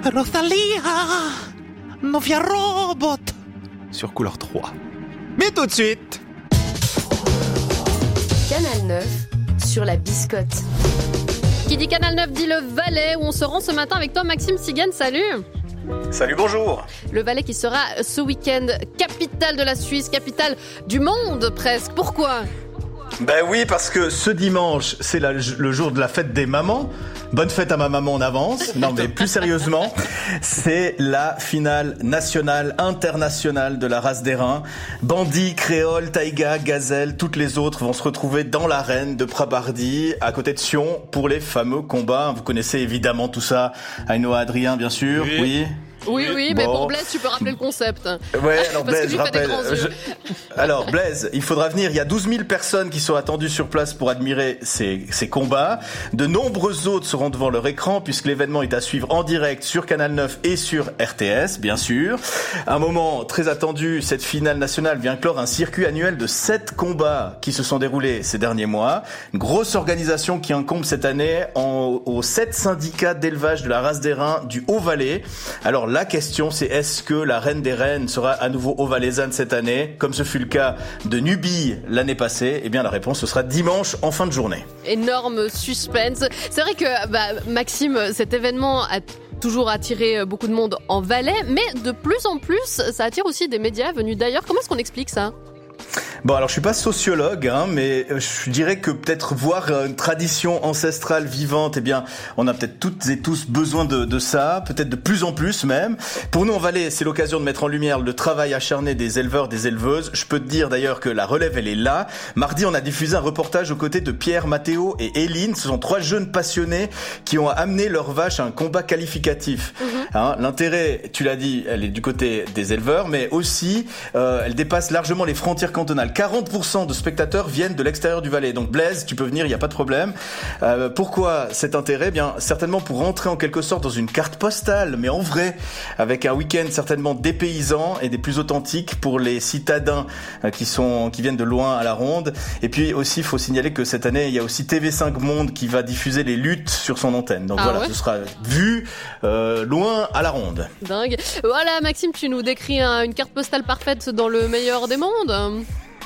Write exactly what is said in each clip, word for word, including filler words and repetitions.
Rosalia, Novia Robot, sur Couleur trois. Mais tout de suite, Canal neuf sur la biscotte. Qui dit Canal neuf dit le Valais, où on se rend ce matin avec toi Maxime Sigan, salut. Salut, bonjour. Le Valais qui sera ce week-end capitale de la Suisse, capitale du monde presque. Pourquoi ? Ben oui, parce que ce dimanche, c'est la, le jour de la fête des mamans. Bonne fête à ma maman en avance. Non mais plus sérieusement, c'est la finale nationale, internationale de la race d'airain. Bandits, créoles, taïga, gazelle, toutes les autres vont se retrouver dans l'arène de Prabardy, à côté de Sion, pour les fameux combats. Vous connaissez évidemment tout ça. Aïnoa, Adrien, bien sûr. Oui. oui. Oui, oui, bon. Mais pour Blaise, tu peux rappeler le concept. Ouais, alors Blaise, je rappelle. Je... Alors Blaise, il faudra venir. Il y a douze mille personnes qui sont attendues sur place pour admirer ces, ces combats. De nombreux autres seront devant leur écran puisque l'événement est à suivre en direct sur Canal neuf et sur R T S, bien sûr. Un moment très attendu, cette finale nationale vient clore un circuit annuel de sept combats qui se sont déroulés ces derniers mois. Une grosse organisation qui incombe cette année en, aux sept syndicats d'élevage de la race d'airain du Haut-Valais. Alors la question, c'est est-ce que la reine des reines sera à nouveau au Valaisanne cette année, comme ce fut le cas de Nubie l'année passée? Eh bien, la réponse, ce sera dimanche en fin de journée. Énorme suspense. C'est vrai que, bah, Maxime, cet événement a toujours attiré beaucoup de monde en Valais, mais de plus en plus, ça attire aussi des médias venus d'ailleurs. Comment est-ce qu'on explique ça ? Bon, alors je suis pas sociologue, hein, mais je dirais que peut-être voir une tradition ancestrale vivante, eh bien, on a peut-être toutes et tous besoin de, de ça, peut-être de plus en plus même. Pour nous en Valais, c'est l'occasion de mettre en lumière le travail acharné des éleveurs, des éleveuses. Je peux te dire d'ailleurs que la relève, elle est là. Mardi, on a diffusé un reportage aux côtés de Pierre, Mathéo et Éline. Ce sont trois jeunes passionnés qui ont amené leurs vaches à un combat qualificatif. Mm-hmm. Hein, l'intérêt, tu l'as dit, elle est du côté des éleveurs, mais aussi, euh, elle dépasse largement les frontières cantonales. quarante pour cent de spectateurs viennent de l'extérieur du Valais. Donc Blaise, tu peux venir, il n'y a pas de problème. Euh, pourquoi cet intérêt ? Bien, certainement pour rentrer en quelque sorte dans une carte postale, mais en vrai, avec un week-end certainement dépaysant et des plus authentiques pour les citadins euh, qui sont qui viennent de loin à la ronde. Et puis aussi, il faut signaler que cette année, il y a aussi T V cinq Monde qui va diffuser les luttes sur son antenne. Donc ah voilà, ouais. Ce sera vu euh, loin à la ronde. Dingue. Voilà, Maxime, tu nous décris un, une carte postale parfaite dans le meilleur des mondes.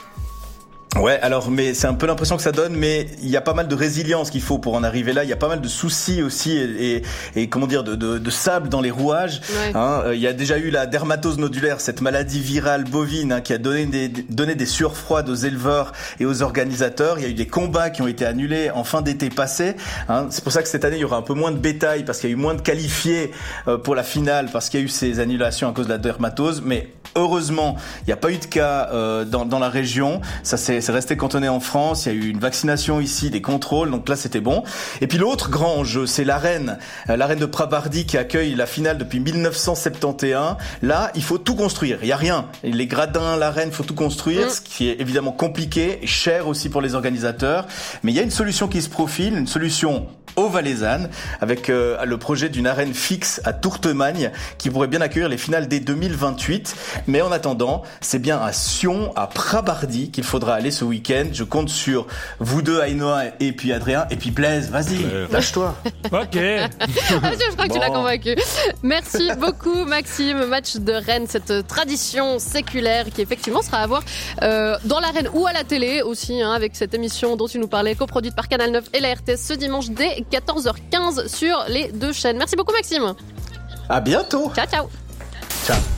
Ouais, alors, mais c'est un peu l'impression que ça donne, mais il y a pas mal de résilience qu'il faut pour en arriver là. Il y a pas mal de soucis aussi et, et, et comment dire, de, de, de sable dans les rouages. Ouais. Hein, il y a déjà eu la dermatose nodulaire, cette maladie virale bovine hein, qui a donné des, donné des sueurs froides aux éleveurs et aux organisateurs. Il y a eu des combats qui ont été annulés en fin d'été passé. Hein. C'est pour ça que cette année, il y aura un peu moins de bétail parce qu'il y a eu moins de qualifiés euh, pour la finale parce qu'il y a eu ces annulations à cause de la dermatose. Mais heureusement, il n'y a pas eu de cas euh, dans, dans la région. Ça c'est C'est resté cantonné en France, il y a eu une vaccination ici, des contrôles, donc là c'était bon. Et puis l'autre grand enjeu, c'est l'arène, l'arène de Prabardy qui accueille la finale depuis dix-neuf cent soixante et onze. Là, il faut tout construire, il y a rien. Les gradins, l'arène, il faut tout construire, mmh. ce qui est évidemment compliqué et cher aussi pour les organisateurs. Mais il y a une solution qui se profile, une solution au Valaisanne, avec euh, le projet d'une arène fixe à Tourtemagne qui pourrait bien accueillir les finales dès deux mille vingt-huit. Mais en attendant, c'est bien à Sion, à Prabardy qu'il faudra aller ce week-end. Je compte sur vous deux, Aïnoa et puis Adrien. Et puis Blaise, vas-y, euh... lâche-toi. Ok. Je crois que bon. tu l'as convaincu. Merci beaucoup, Maxime. Match de Rennes, cette tradition séculaire qui effectivement sera à voir euh, dans l'arène ou à la télé aussi, hein, avec cette émission dont tu nous parlais, coproduite par Canal neuf et la R T S ce dimanche dès quatorze heures quinze sur les deux chaînes. Merci beaucoup, Maxime. À bientôt. Ciao, ciao. Ciao.